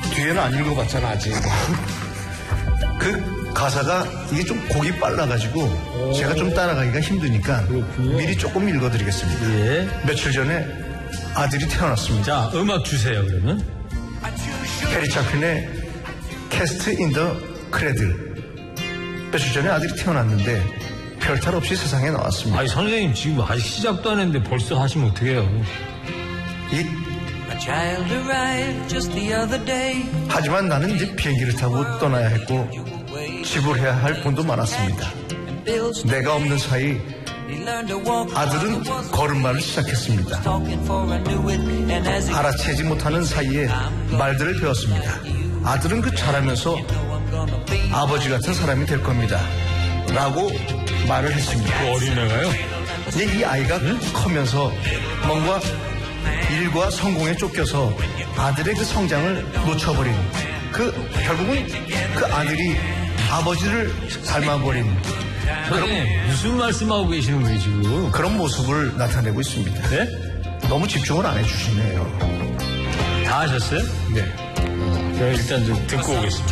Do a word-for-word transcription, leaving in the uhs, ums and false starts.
뒤에는 안 읽어봤잖아, 아직. 그 가사가 이게 좀 곡이 빨라가지고 오. 제가 좀 따라가기가 힘드니까 그렇군요. 미리 조금 읽어드리겠습니다. 예. 며칠 전에 아들이 태어났습니다. 자, 음악 주세요, 그러면. 페리 차플린의 캐스트 인 더 크레들. 며칠 전에 아들이 태어났는데 별탈 없이 세상에 나왔습니다. 아니, 선생님 지금 아직 시작도 안 했는데 벌써 하시면 어떡해요. 이, 하지만 나는 이제 비행기를 타고 떠나야 했고 지불해야 할 돈도 많았습니다. 내가 없는 사이 아들은 걸음마를 시작했습니다. 알아채지 못하는 사이에 말들을 배웠습니다. 아들은 그 자라면서 아버지 같은 사람이 될 겁니다. 라고 말을 했습니다. 그 어린애가요? 이제 이 아이가 응? 커면서 뭔가 일과 성공에 쫓겨서 아들의 그 성장을 놓쳐버린 그 결국은 그 아들이 아버지를 닮아버린 선생님, 무슨 말씀하고 계시는 거예요, 지금? 그런 모습을 나타내고 있습니다. 네? 너무 집중을 안 해주시네요. 다 하셨어요? 네. 그럼 일단 좀 듣고 오겠습니다.